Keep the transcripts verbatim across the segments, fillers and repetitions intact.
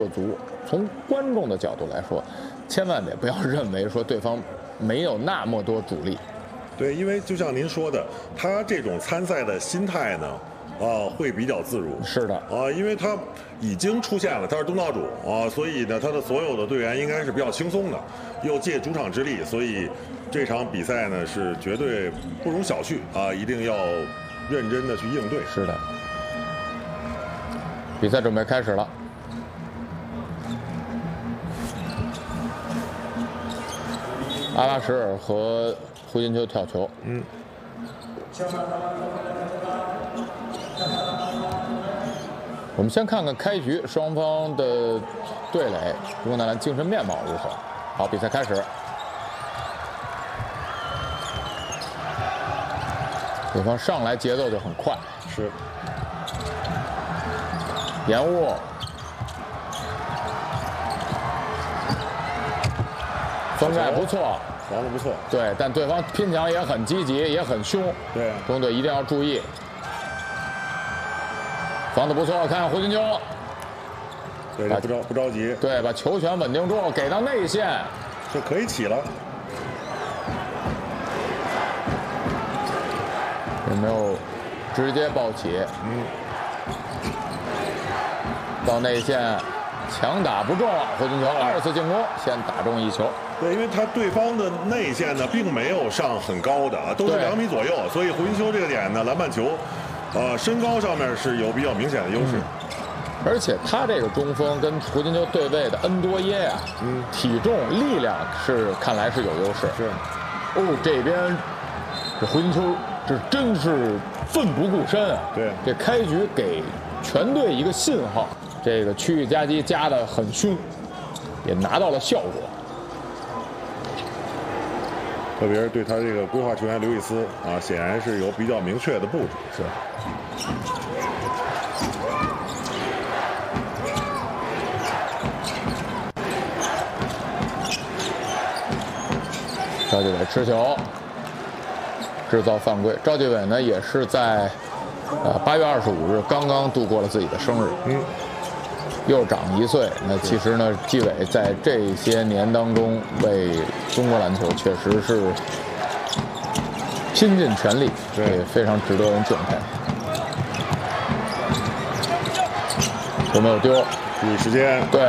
足。从观众的角度来说，千万得不要认为说对方没有那么多主力。 对，因为就像您说的，他这种参赛的心态呢，啊，会比较自如。 是的， 啊，因为他已经出现了，他是东道主啊，所以呢，他的所有的队员应该是比较轻松的，又借主场之力，所以这场比赛呢是绝对不容小觑啊，一定要认真的去应对。 是的，比赛准备开始了。阿拉什尔和胡金秋跳球。 嗯。 我们先看看开局双方的对垒，中国男篮精神面貌如何？好，比赛开始。对方上来节奏就很快， 是。 延误。封盖不错， 防得不错。 对，但对方拼抢也很积极，也很凶。 对， 中国队一定要注意。防得不错，看胡金秋。 对，不着不着急。 对，把球权稳定住，给到内线， 就可以起了。 有没有直接抱起？ 嗯。 到内线，强打不中，胡金秋二次进攻先打中一球。 对，因为他对方的内线呢，并没有上很高的啊，都是两米左右，所以胡金秋这个点呢，篮板球，呃，身高上面是有比较明显的优势。 嗯、而且他这个中锋跟胡金秋对位的恩多耶啊，嗯，体重、力量是看来是有优势。 是。 哦，这边这胡金秋这真是奋不顾身啊！ 对， 这开局给全队一个信号，这个区域夹击夹得很凶，也拿到了效果。 特别是对他这个规划球员刘易斯啊，显然是有比较明确的布置。 是。赵继伟持球，制造犯规。赵继伟呢，也是在呃八月二十五日刚刚度过了自己的生日，嗯，又长一岁。那其实呢，继伟在这些年当中为中国篮球确实是拼尽全力，也非常值得人敬佩。有没有丢？ 注意时间。 对，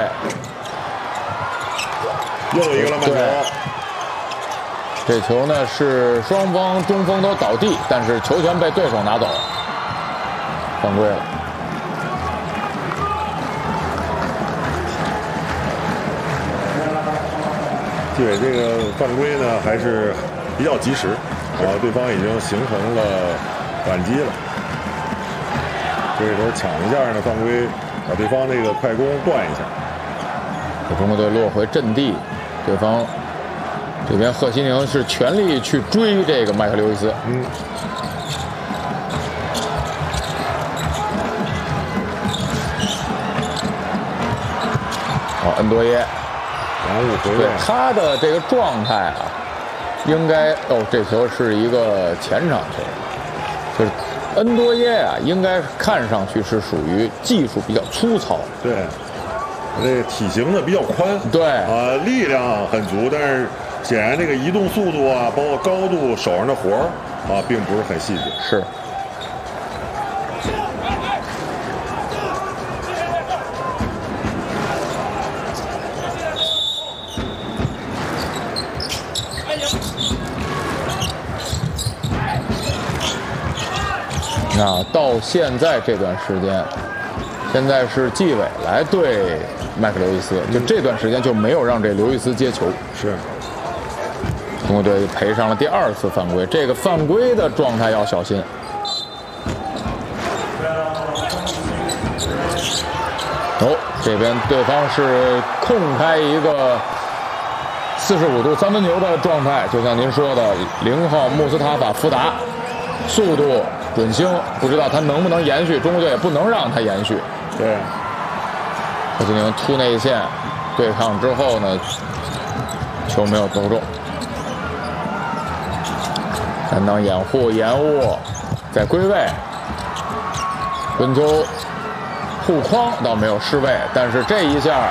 又一个篮板球。 这球呢是双方中锋都倒地，但是球权被对手拿走，犯规了。 继伟这个犯规呢还是比较及时，啊，对方已经形成了反击了。这时候抢一下呢，犯规把对方这个快攻断一下。 中国队落回阵地，对方。这边贺西宁是全力去追这个麦克刘易斯，嗯，好，恩多耶， 延误回对他的这个状态啊，应该哦，这球是一个前场球，就是恩多耶啊，应该看上去是属于技术比较粗糙， 对，这个体型呢比较宽， 对啊，力量很足，但是。显然，这个移动速度啊，包括高度、手上的活儿啊，并不是很细致。 是。那到现在这段时间，现在是纪委来对麦克刘易斯，就这段时间就没有让这刘易斯接球。 是。 中国队赔上了第二次犯规，这个犯规的状态要小心。哦，这边对方是空开一个四十五度三分球的状态，就像您说的，零号穆斯塔法福达，速度准星，不知道他能不能延续，中国队也不能让他延续。 对， 贺西宁突内线对抗之后呢，球没有投中。担当掩护，延误，在归位，温州护框倒没有失位，但是这一下